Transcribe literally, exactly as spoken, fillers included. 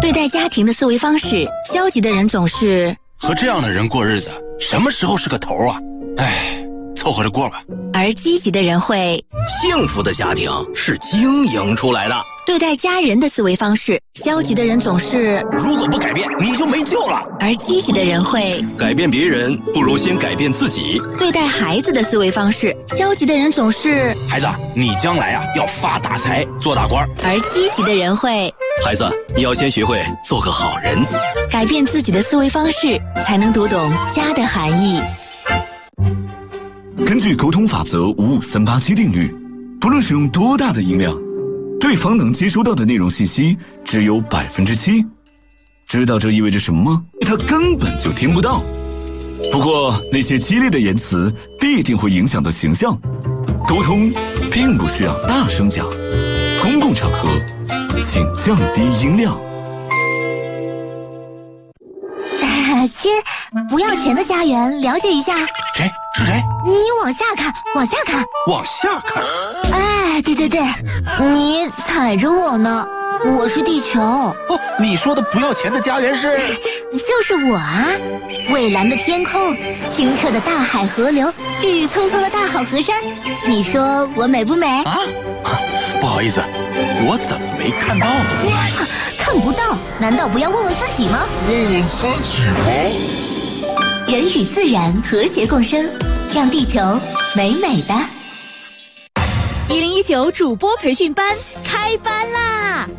对待家庭的思维方式，消极的人总是和这样的人过日子，什么时候是个头啊？唉，凑合着过吧。 而积极的人会， 幸福的家庭是经营出来的。 对待家人的思维方式，消极的人总是如果不改变，你就没救了。 而积极的人会改变别人，不如先改变自己。 对待孩子的思维方式，消极的人总是孩子，你将来啊要发大财，做大官。 而积极的人会， 孩子，你要先学会做个好人。 改变自己的思维方式，才能读懂家的含义。 根据沟通法则五五三八七定律，不论使用多大的音量，对方能接收到的内容信息只有百分之七。知道这意味着什么吗？他根本就听不到。不过那些激烈的言辞必定会影响到形象。沟通并不需要大声讲，公共场合请降低音量。 亲，不要钱的家园，了解一下。 谁？是谁？ 你往下看，往下看， 往下看。 哎，对对对，你踩着我呢，我是地球。 哦，你说的不要钱的家园是？ 就是我啊！蔚蓝的天空，清澈的大海河流，郁郁葱葱的大好河山，你说我美不美？ 啊？不好意思，我怎么没看到呢？ 看不到，难道不要问问自己吗？ 问问自己吗？ 人与自然和谐共生，让地球美美的。 一零一九主播培训班开班啦！